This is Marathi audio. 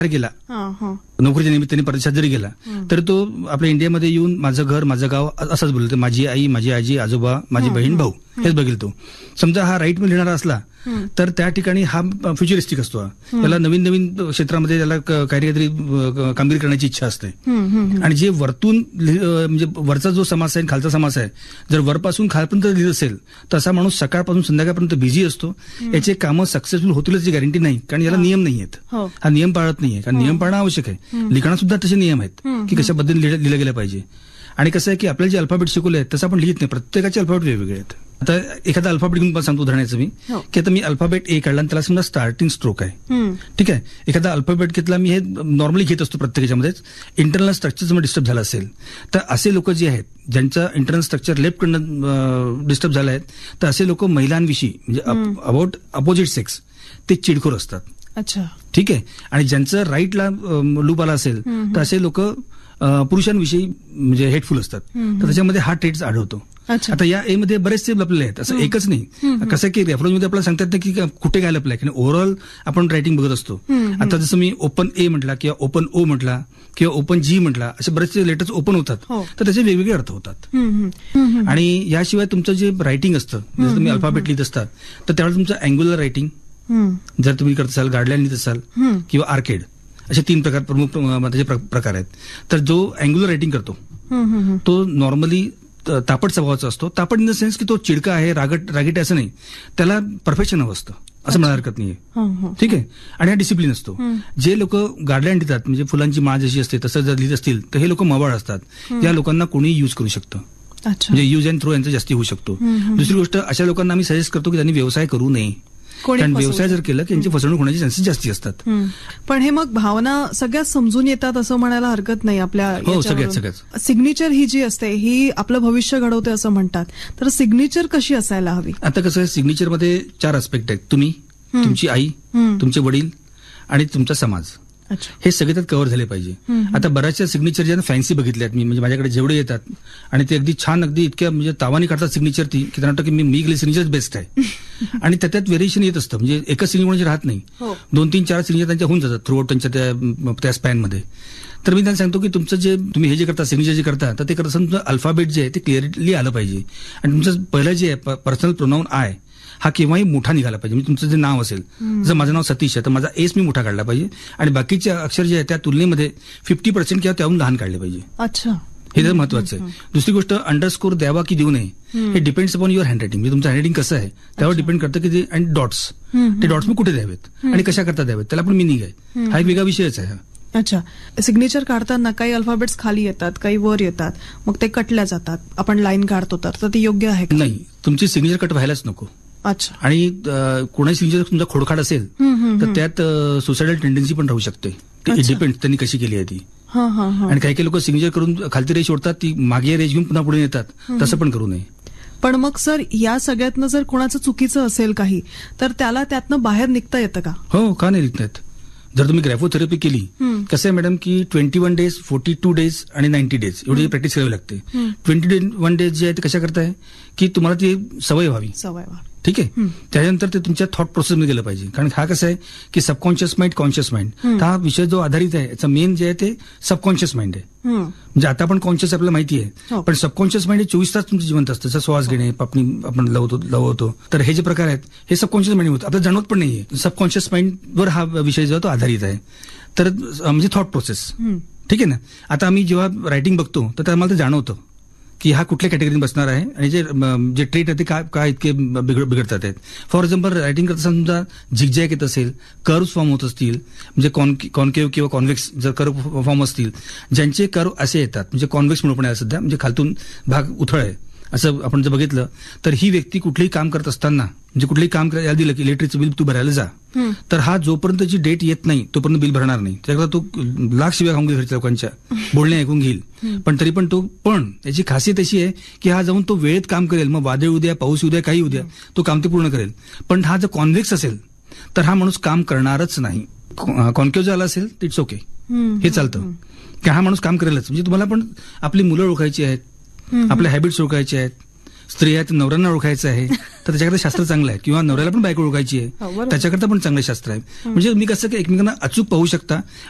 गेला, नोकरीच्या निमित्ताने परदेशात जरी गेला, तर तो आपल्या इंडियामध्ये येऊन माझं घर, माझं गाव असंच बोलतो. माझी आई, माझी आजी, आजोबा, माझी बहीण, भाऊ हेच बघेल तो. समजा हा राईट मध्ये लिहिणारा असला तर त्या ठिकाणी हा फ्युचरिस्टिक असतो. त्याला नवीन नवीन क्षेत्रामध्ये त्याला काहीतरी कामगिरी करण्याची इच्छा असते. आणि जे वरतून म्हणजे वरचा जो समाज आहे, खालचा समाज आहे, जर वरपासून खालपर्यंत लिहित असेल तर असा माणूस सकाळपासून संध्याकाळपर्यंत बिझी असतो. याचे कामं सक्सेसफुल होतीलच याची गॅरंटी नाही, कारण याला नियम नाही आहेत. हा नियम पाळत नाहीये, कारण नियम पाळणं आवश्यक आहे. लिखाणात सुद्धा तसे नियम आहेत की कशा पद्धतीने लिहिलं गेलं पाहिजे. आणि कसं आहे की आपल्याला जे अल्फाबेट शिकवले आहेत तसं आपण लिहित नाही. प्रत्येकाचे अल्फाबेट वेगवेगळे आहेत. आता एखादा अल्फाबेट घेऊन सांगतो उदाहरणाचं मी, की आता मी अल्फाबेट ए काढला आणि त्याला समजा स्टार्टिंग स्ट्रोक आहे, ठीक आहे. एखादा अल्फाबेट घेतला, मी हे नॉर्मली घेत असतो प्रत्येकाच्यामध्येच. इंटरनल स्ट्रक्चर जर डिस्टर्ब झालं असेल तर असे लोक जे आहेत ज्यांचं इंटरनल स्ट्रक्चर लेफ्टकडनं डिस्टर्ब झालं आहे, तर असे लोक महिलांविषयी म्हणजे अबाउट अपोजिट सेक्स ते चिडखोर असतात. अच्छा, ठीक आहे. आणि ज्यांचं राईटला लूप आला असेल तर असे लोक पुरुषांविषयी म्हणजे हेटफुल असतात. तर त्याच्यामध्ये हा ट्रेट्स आढळतो. आता या ए मध्ये बरेचसे लपलेले आहेत, असं एकच नाही. कसं की रेफरन्स मध्ये आपल्याला सांगतात की कुठे काय लपलंय, की ओव्हरऑल आपण रायटिंग बघत असतो. आता जसं मी ओपन ए म्हटला किंवा ओपन ओ म्हटला किंवा ओपन जी म्हटला, असे बरेचसे लेटर्स ओपन होतात, तर त्याचे वेगवेगळे अर्थ होतात. आणि याशिवाय तुमचं जे रायटिंग असतं, जसं तुम्ही अल्फाबेट लिहित असतात तर त्यावेळेला तुमचं अँग्युलर रायटिंग जर तुम्ही करत असाल, गार्डलाईन लिहित असाल किंवा आर्केड, असे 3 प्रकार प्रमुख त्याचे प्रकार आहेत. तर जो अँग्युलर रायटिंग करतो तो नॉर्मली तापट स्वभावाचा असतो. तापट इन द सेन्स की तो चिडका आहे, रागीट असं नाही, त्याला परफेक्शन हवं असतं असं म्हणायला हरकत नाहीये. ठीक आहे. आणि हा डिसिप्लिन असतो. जे लोक गार्डलाईन लिहितात म्हणजे फुलांची माळ जशी असते तसं जर लिहित असतील तर हे लोक मवाळ असतात. या लोकांना कोणी युज करू शकतं, म्हणजे युज अँड थ्रो यांचा जास्ती होऊ शकतो. दुसरी गोष्ट, अशा लोकांना आम्ही सजेस्ट करतो की त्यांनी व्यवसाय करू नये, कारण व्यवसाय जर केला की यांची फसवणूक होण्याचे चान्सेस जास्ती असतात. पण हे मग भावना सगळ्यात समजून येतात असं म्हणायला हरकत नाही आपल्या. हो, सगळ्यात. सिग्नेचर ही जी असते ही आपलं भविष्य घडवते असं म्हणतात, तर सिग्नेचर कशी असायला हवी? आता कसं आहे, सिग्नेचरमध्ये 4 आस्पेक्ट आहेत. तुम्ही, तुमची आई, तुमचे वडील आणि तुमचा समाज, हे सगळे त्यात कव्हर झाले पाहिजे. आता बऱ्याचशा सिग्नेचर ज्या फॅन्सी बघितल्या आहेत मी, म्हणजे माझ्याकडे जेवढे येतात आणि ते अगदी छान, अगदी इतक्या म्हणजे तावानी काढतात सिग्नेचर ती, की त्यांना की मी गेली सिग्नेचर बेस्ट आहे. आणि त्यात व्हेरिएशन येत असतं, म्हणजे एकच सिग्नेचर राहत नाही, 2, 3, 4 सिग्नेचर त्यांच्या होऊन जातात थ्रू आउट त्यांच्या त्या स्पॅनमध्ये. तर मी त्यांना सांगतो की तुमचं जे तुम्ही हे जे करता, सिग्नेचर जे करता, तर ते करत असताना तुमचं अल्फाबेट जे आहे ते क्लिअरली आलं पाहिजे. आणि तुमचं पहिलं जे आहे पर्सनल प्रोनाऊन आय हा केव्हाही मोठा निघाला पाहिजे. म्हणजे तुमचं जे नाव असेल, जर माझं नाव सतीश आहे तर माझा एस मी मोठा काढला पाहिजे आणि बाकीचे अक्षर जे आहे त्या तुलनेमध्ये 50% किंवा त्याहून लहान काढले पाहिजे. अच्छा, हे जर महत्वाचं आहे. दुसरी गोष्ट, अंडरस्कोर द्यावा की देऊ नये हे डिपेंड्स अपॉन युअर हँडरायटिंग. म्हणजे तुमचं हँडरायटिंग कसं आहे त्यावर डिपेंड करतं की ते. आणि डॉट्स, ते डॉट्स मग कुठे द्यावेत आणि कशा करता द्यावेत, त्याला पण मिनिंग आहे. हा एक वेगळा विषयच आहे. अच्छा, सिग्नेचर काढताना काही अल्फाबेट्स खाली येतात, काही वर येतात, मग ते कटल्या जातात. आपण लाईन काढतो तर ते योग्य आहे का? नाही, तुमची सिग्नेचर कट व्हायलाच नको. अच्छा. आणि कोणाची सिग्नेचर तुमचा खोडखाड असेल तर त्यात सुसायडल टेंडन्सी पण राहू शकते. इट डिपेंड त्यांनी कशी केली आहे ती. आणि काही लोक सिग्नेचर करून खालती रेष ओढतात, ती मागे रेष घेऊन पुन्हा पुढे येतात, तसं पण करू नये. पण मग सर, या सगळ्यातनं जर कोणाचं चुकीचं असेल काही, तर त्याला त्यातनं बाहेर निघता येतं का? हो, का नाही निघता येत. जर तुम्ही ग्रॅफोथेरपी केली, कसं आहे मॅडम की 21 डेज, 42 डेज आणि 90 डेज एवढी प्रॅक्टिस करावी लागते. 21 डेज जे आहे ते कशा करताय की तुम्हाला ती सवय व्हावी. ठीक आहे. त्याच्यानंतर ते तुमच्या थॉट प्रोसेसमध्ये गेलं पाहिजे. कारण हा कसं आहे की सबकॉन्शियस माइंड, कॉन्शियस माइंड, हा विषय जो आधारित आहे याचा मेन जे आहे ते सबकॉन्शियस माइंड आहे. म्हणजे आता आपण कॉन्शियस आपल्याला माहिती आहे, पण सबकॉन्शियस माइंड हे 24 तास तुमचं जिवंत असतं. जसं श्वास घेणे, आपण लवतो, तर हे जे प्रकार आहेत हे सबकॉन्शियस माइंड होतं, आपल्याला जाणवत पण नाहीये. सबकॉन्शियस माइंडवर हा विषय जो तो आधारित आहे. तर म्हणजे थॉट प्रोसेस, ठीक आहे ना. आता आम्ही जेव्हा रायटिंग बघतो तर आम्हाला ते जाणवतं की हा कुठल्या कॅटेगरीत बसणार आहे आणि जे ट्रेट आहे ते काय इतके बिघडतात आहेत. फॉर एक्झाम्पल, रायटिंग करत असताना समजा झिगझॅग येत असेल, कर्व फॉर्म होत असतील, म्हणजे कॉन्केव्ह किंवा कॉन्व्हेक्स जर कर्व फॉर्म असतील, ज्यांचे कर्व असे येतात, म्हणजे कॉन्व्हेक्स म्हणून पण आहे सध्या, म्हणजे खालतून भाग उथळ आहे, असं आपण जर बघितलं तर ही व्यक्ती कुठलंही काम करत असताना, म्हणजे कुठलंही काम करायला दिलं की इलेक्ट्रिकचं बिल तू भरायला जा, तर हा जोपर्यंतची डेट येत नाही तोपर्यंत बिल भरणार नाही. त्याकरता तो लाख शिव्या खाऊन घेईल घरच्या लोकांच्या, बोलणे ऐकून घेईल, पण तरी पण याची खासियत अशी आहे की हा जाऊन तो वेळेत काम करेल. मग वादळ उद्या, पाऊस उद्या, काही उद्या, तो काम ते पूर्ण करेल. पण हा जर कॉन्व्हेक्स असेल तर हा माणूस काम करणारच नाही. कॉन्केव्ह झाला असेल इट्स ओके, हे चालतं की हा माणूस काम करेलच. म्हणजे तुम्हाला पण आपली मुलं ओळखायची आहेत, आपल्या हॅबिट्स ओळखायचे आहेत, स्त्री आहेत नवऱ्यांना ओळखायचं आहे तर त्याच्याकरता शास्त्र चांगलं आहे, किंवा नवऱ्याला पण बायको ओळखायची आहे त्याच्याकरता पण चांगलं शास्त्र आहे. म्हणजे तुम्ही कसं की एकमेकांना अचूक पाहू शकता